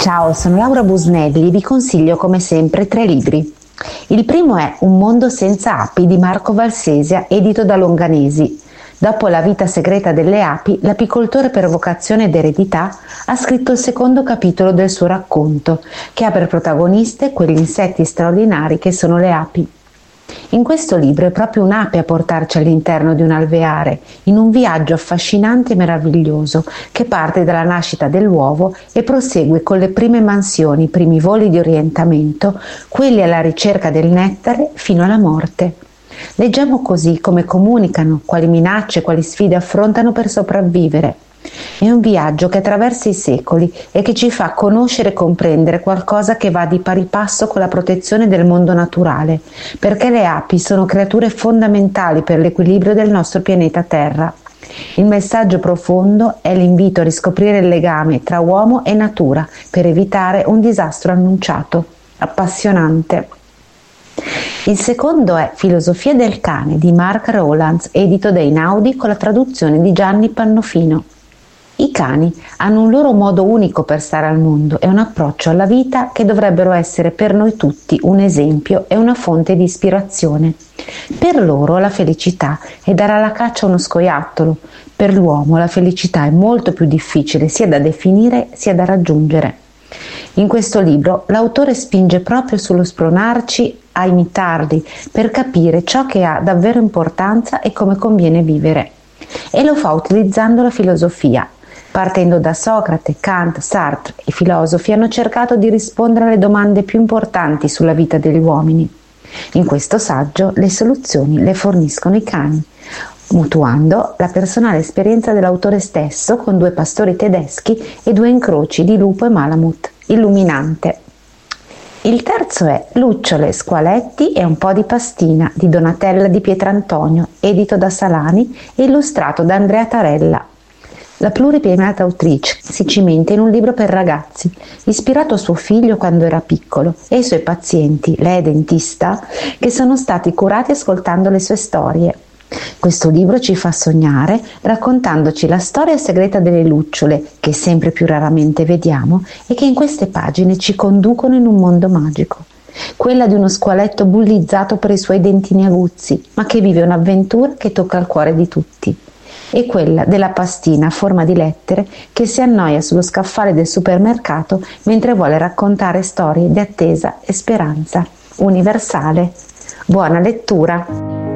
Ciao, sono Laura Busnelli e vi consiglio come sempre 3 libri. Il primo è Un mondo senza api di Marco Valsesia, edito da Longanesi. Dopo La vita segreta delle api, l'apicoltore per vocazione ed eredità ha scritto il secondo capitolo del suo racconto, che ha per protagoniste quegli insetti straordinari che sono le api. In questo libro è proprio un'ape a portarci all'interno di un alveare, in un viaggio affascinante e meraviglioso, che parte dalla nascita dell'uovo e prosegue con le prime mansioni, i primi voli di orientamento, quelli alla ricerca del nettare fino alla morte. Leggiamo così come comunicano, quali minacce, quali sfide affrontano per sopravvivere. È un viaggio che attraversa i secoli e che ci fa conoscere e comprendere qualcosa che va di pari passo con la protezione del mondo naturale, perché le api sono creature fondamentali per l'equilibrio del nostro pianeta Terra. Il messaggio profondo è l'invito a riscoprire il legame tra uomo e natura per evitare un disastro annunciato. Appassionante. Il secondo è Filosofia del cane di Mark Rowlands, edito da Einaudi con la traduzione di Gianni Pannofino. I cani hanno un loro modo unico per stare al mondo e un approccio alla vita che dovrebbero essere per noi tutti un esempio e una fonte di ispirazione. Per loro la felicità è dare alla caccia uno scoiattolo. Per l'uomo la felicità è molto più difficile sia da definire sia da raggiungere. In questo libro l'autore spinge proprio sullo spronarci a imitarli per capire ciò che ha davvero importanza e come conviene vivere. E lo fa utilizzando la filosofia. Partendo da Socrate, Kant, Sartre, i filosofi hanno cercato di rispondere alle domande più importanti sulla vita degli uomini. In questo saggio le soluzioni le forniscono i cani, mutuando la personale esperienza dell'autore stesso con 2 pastori tedeschi e 2 incroci di lupo e malamut. Illuminante. Il terzo è Lucciole, squaletti e un po' di pastina di Donatella di Pietrantonio, edito da Salani e illustrato da Andrea Tarella. La pluripremiata autrice si cimenta in un libro per ragazzi, ispirato a suo figlio quando era piccolo e ai suoi pazienti, lei è dentista, che sono stati curati ascoltando le sue storie. Questo libro ci fa sognare raccontandoci la storia segreta delle lucciole, che sempre più raramente vediamo e che in queste pagine ci conducono in un mondo magico. Quella di uno squaletto bullizzato per i suoi dentini aguzzi, ma che vive un'avventura che tocca il cuore di tutti. E quella della pastina a forma di lettere che si annoia sullo scaffale del supermercato mentre vuole raccontare storie di attesa e speranza. Universale. Buona lettura!